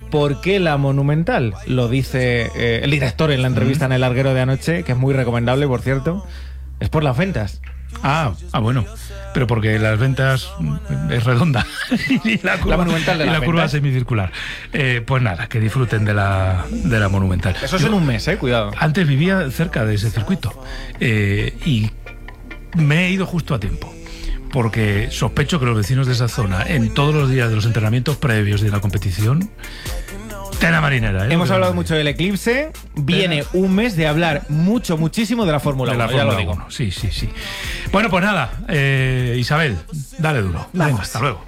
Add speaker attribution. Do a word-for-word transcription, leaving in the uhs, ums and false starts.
Speaker 1: ¿por qué la Monumental? Lo dice eh, el director en la entrevista en El Larguero de anoche, que es muy recomendable, por cierto. Es por las ventas.
Speaker 2: Ah, ah, bueno, pero porque las ventas es redonda y la curva,
Speaker 1: la monumental de
Speaker 2: y
Speaker 1: las
Speaker 2: la curva
Speaker 1: ventas.
Speaker 2: semicircular. Eh, pues nada, que disfruten de la, de la Monumental.
Speaker 1: Eso es
Speaker 2: Yo,
Speaker 1: en un mes, eh, cuidado.
Speaker 2: Antes vivía cerca de ese circuito eh, y me he ido justo a tiempo. Porque sospecho que los vecinos de esa zona, en todos los días de los entrenamientos previos de la competición, tela marinera, ¿eh?
Speaker 1: Hemos hablado mucho del eclipse. Viene un mes de hablar mucho, muchísimo de la Fórmula uno, ya lo digo.
Speaker 2: Sí, sí, sí. Bueno, pues nada, eh, Isabel, dale duro.
Speaker 3: Vamos.
Speaker 2: Venga, hasta luego.